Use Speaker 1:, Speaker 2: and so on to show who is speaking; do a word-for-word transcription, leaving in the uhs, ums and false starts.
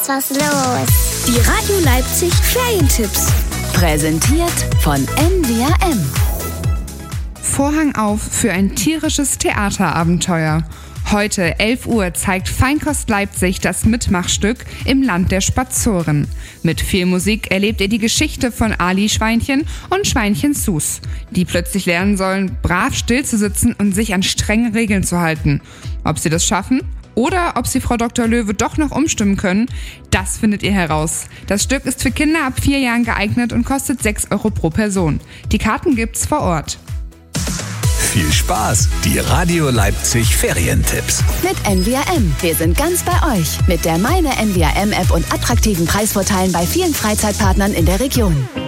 Speaker 1: ist was los.
Speaker 2: Die Radio Leipzig Ferientipps. Präsentiert von N V R M.
Speaker 3: Vorhang auf für ein tierisches Theaterabenteuer. Heute, elf Uhr, zeigt Feinkost Leipzig das Mitmachstück Im Land der Spazoren. Mit viel Musik erlebt ihr die Geschichte von Ali Schweinchen und Schweinchen Sus, die plötzlich lernen sollen, brav still zu sitzen und sich an strenge Regeln zu halten. Ob sie das schaffen oder ob sie Frau Doktor Löwe doch noch umstimmen können, das findet ihr heraus. Das Stück ist für Kinder ab vier Jahren geeignet und kostet sechs Euro pro Person. Die Karten gibt's vor Ort.
Speaker 4: Viel Spaß, die Radio Leipzig Ferientipps.
Speaker 2: Mit N V R M. Wir sind ganz bei euch. Mit der Meine N V R M App und attraktiven Preisvorteilen bei vielen Freizeitpartnern in der Region.